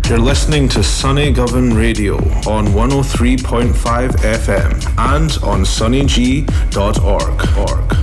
You're listening to Sunny Govan Radio on 103.5 FM and on sunnyg.org.